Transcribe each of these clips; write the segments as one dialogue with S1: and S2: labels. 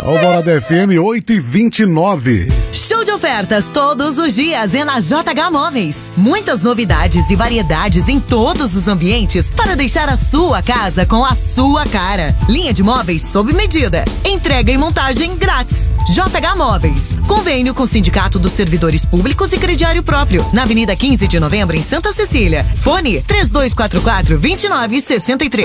S1: Alvorada FM 8h29.
S2: Show de ofertas todos os dias é na JH Móveis. Muitas novidades e variedades em todos os ambientes para deixar a sua casa com a sua cara. Linha de móveis sob medida. Entrega e montagem grátis. JH Móveis. Convênio com o Sindicato dos Servidores Públicos e crediário próprio. Na Avenida 15 de Novembro, em Santa Cecília. Fone 3244-2963.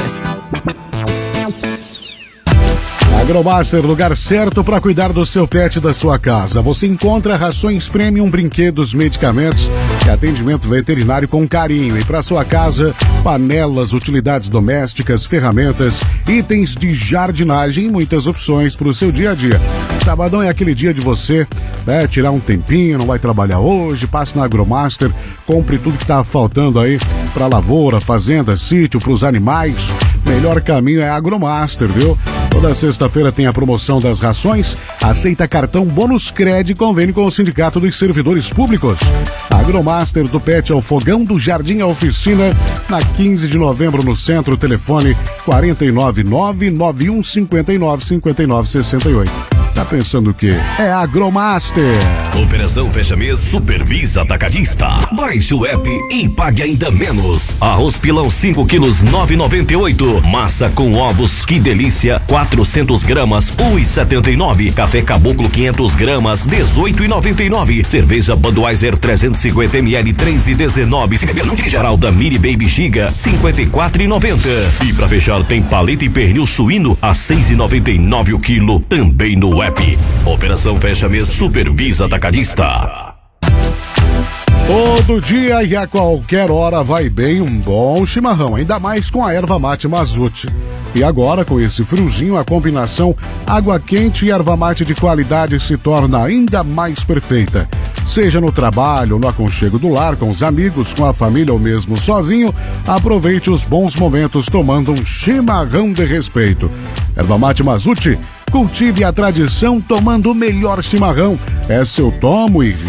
S1: Agromaster, lugar certo para cuidar do seu pet e da sua casa. Você encontra rações premium, brinquedos, medicamentos e atendimento veterinário com carinho. E para sua casa, panelas, utilidades domésticas, ferramentas, itens de jardinagem e muitas opções para o seu dia a dia. Sabadão é aquele dia de você, né, tirar um tempinho, não vai trabalhar hoje, passe na Agromaster, compre tudo que está faltando aí para lavoura, fazenda, sítio, para os animais. Melhor caminho é a Agromaster, viu? Toda sexta-feira tem a promoção das rações, aceita cartão bônus crédito e convênio com o Sindicato dos Servidores Públicos. A Agromaster do Pet é o fogão, do jardim à oficina, na 15 de novembro no centro, telefone 499-9159-5968. Tá pensando o quê? É Agromaster.
S3: Operação Fecha Mês Supervisa Atacadista. Baixe o app e pague ainda menos. Arroz pilão 5 quilos 9,98. Massa com ovos, que delícia, 400 gramas 1,79. Café Caboclo 500 gramas 18,99. Cerveja Budweiser 350 ml 3,19. Fralda Mini Baby Giga 54,90. E pra fechar tem paleta e pernil suíno a 6,99 o quilo, também no app. Operação Fecha Mês Supervisa Atacadista.
S1: Todo dia e a qualquer hora vai bem um bom chimarrão, ainda mais com a erva mate Mazute. E agora, com esse friozinho, a combinação água quente e erva mate de qualidade se torna ainda mais perfeita. Seja no trabalho, no aconchego do lar, com os amigos, com a família ou mesmo sozinho, aproveite os bons momentos tomando um chimarrão de respeito. Erva mate Mazute, cultive a tradição tomando o melhor chimarrão. É seu tomo e